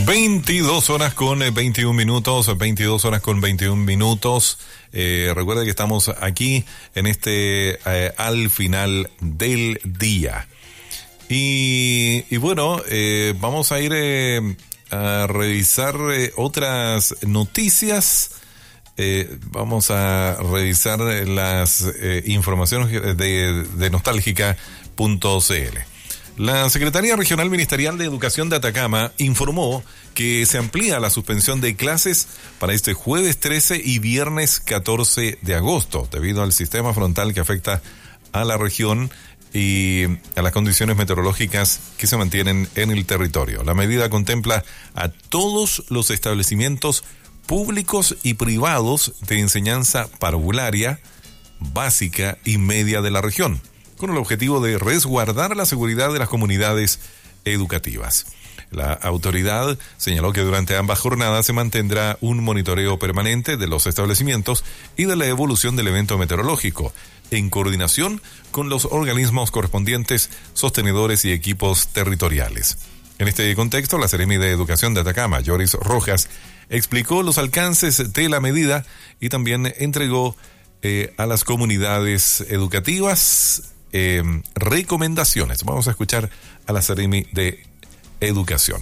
22 horas con 21 minutos, 22 horas con 21 minutos. Recuerda que estamos aquí en al final del día. Y bueno, vamos a ir a revisar otras noticias. Vamos a revisar las informaciones de nostálgica.cl. La Secretaría Regional Ministerial de Educación de Atacama informó que se amplía la suspensión de clases para este jueves 13 y viernes 14 de agosto, debido al sistema frontal que afecta a la región y a las condiciones meteorológicas que se mantienen en el territorio. La medida contempla a todos los establecimientos públicos y privados de enseñanza parvularia, básica y media de la región, con el objetivo de resguardar la seguridad de las comunidades educativas. La autoridad señaló que durante ambas jornadas se mantendrá un monitoreo permanente de los establecimientos y de la evolución del evento meteorológico, en coordinación con los organismos correspondientes, sostenedores y equipos territoriales. En este contexto, la Seremi de Educación de Atacama, Joris Rojas, explicó los alcances de la medida y también entregó a las comunidades educativas recomendaciones. Vamos a escuchar a la Seremi de Educación.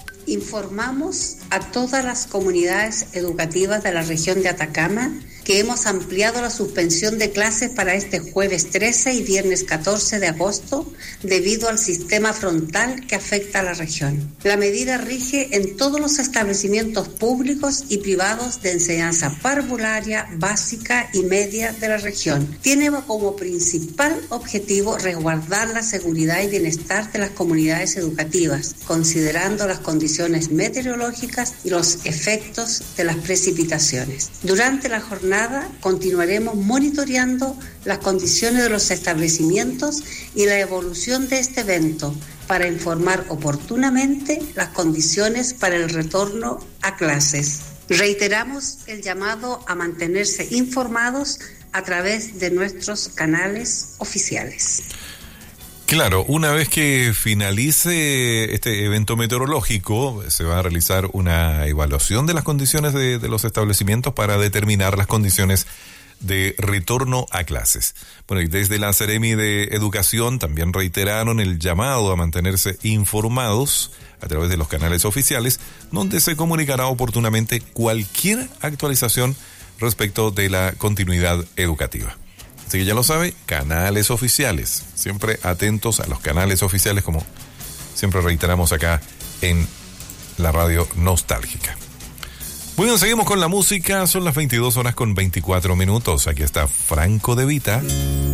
Informamos a todas las comunidades educativas de la región de Atacama que hemos ampliado la suspensión de clases para este jueves 13 y viernes 14 de agosto debido al sistema frontal que afecta a la región. La medida rige en todos los establecimientos públicos y privados de enseñanza parvularia, básica y media de la región. Tiene como principal objetivo resguardar la seguridad y bienestar de las comunidades educativas, considerando las condiciones meteorológicas y los efectos de las precipitaciones. Durante la jornada continuaremos monitoreando las condiciones de los establecimientos y la evolución de este evento para informar oportunamente las condiciones para el retorno a clases. Reiteramos el llamado a mantenerse informados a través de nuestros canales oficiales. Claro, una vez que finalice este evento meteorológico, se va a realizar una evaluación de las condiciones de los establecimientos para determinar las condiciones de retorno a clases. Bueno, y desde la Seremi de Educación también reiteraron el llamado a mantenerse informados a través de los canales oficiales, donde se comunicará oportunamente cualquier actualización respecto de la continuidad educativa. Así que ya lo sabe, canales oficiales. Siempre atentos a los canales oficiales, como siempre reiteramos acá en la radio nostálgica. Muy bien, seguimos con la música. Son las 22 horas con 24 minutos. Aquí está Franco De Vita.